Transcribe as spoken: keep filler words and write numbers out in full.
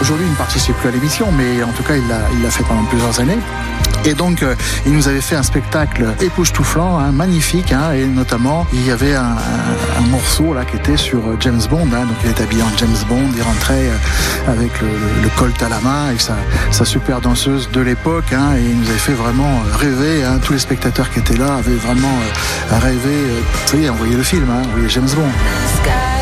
Aujourd'hui, il ne participe plus à l'émission, mais en tout cas, il l'a, il l'a fait pendant plusieurs années. Et donc, euh, il nous avait fait un spectacle époustouflant, hein, magnifique, hein, et notamment, il y avait un, un, un morceau là qui était sur James Bond. Hein, donc, il était habillé en James Bond, il rentrait euh, avec le, le, le Colt à la main, avec sa, sa super danseuse de l'époque, hein, et il nous avait fait vraiment rêver. Hein, tous les spectateurs qui étaient là avaient vraiment euh, rêvé. Euh, vous voyez, on voyait le film, hein, on voyait James Bond.